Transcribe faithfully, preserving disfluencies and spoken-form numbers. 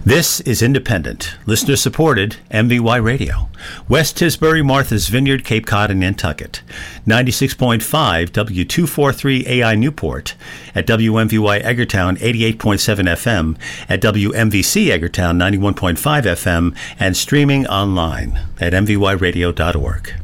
This is independent, listener-supported M V Y Radio. West Tisbury, Martha's Vineyard, Cape Cod, and Nantucket. ninety-six point five W two forty-three A I Newport. At W M V Y Eggertown, eighty-eight point seven F M. At W M V C Eggertown, ninety-one point five F M. And streaming online at m v y radio dot org.